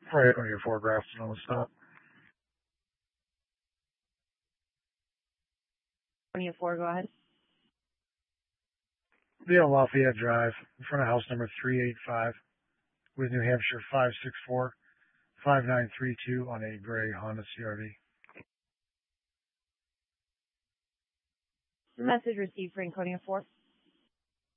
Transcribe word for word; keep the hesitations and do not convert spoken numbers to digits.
Right on your four Grafton on the stop. twenty-four, go ahead. Be on Lafayette Drive, in front of house number three eighty-five, with New Hampshire five six four, five nine three two on a gray Honda C R V. Message received, Franconia four.